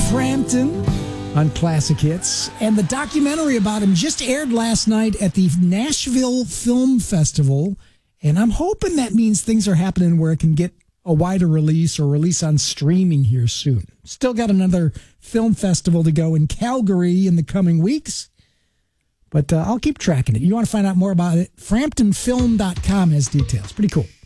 Frampton on Classic Hits. And the documentary about him just aired last night at the Nashville Film Festival. And I'm hoping that means things are happening where it can get a wider release or release on streaming here soon. Still got another film festival to go in Calgary in the coming weeks. But I'll keep tracking it. You want to find out more about it? FramptonFilm.com has details. Pretty cool.